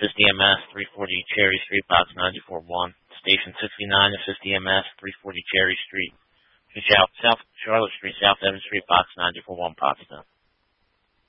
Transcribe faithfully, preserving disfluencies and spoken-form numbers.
fifty M S, three forty Cherry Street, box ninety-four one. Station sixty-nine to fifty M S, three forty Cherry Street, South, South Charlotte Street, South Evans Street, box ninety-four one, Potsdam.